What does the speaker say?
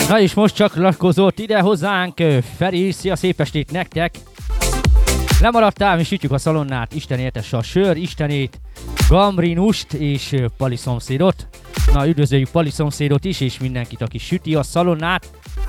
Na és most csak lakozott ide hozzánk Feri, szia, szép estét nektek! Lemaradtál, mi sütjük a szalonnát, Isten értesse a sör, Istenét, Gambrinust és Pali szomszédot. Na, üdvözöljük Pali szomszédot is, és mindenkit, aki süti a szalonnát.